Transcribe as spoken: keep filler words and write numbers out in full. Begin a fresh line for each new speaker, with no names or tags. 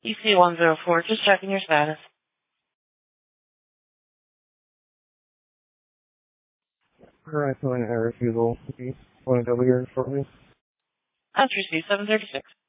E C one zero four, just checking your status.
Alright, so an air refusal. You want to double here shortly?
Entry C seven thirty-six.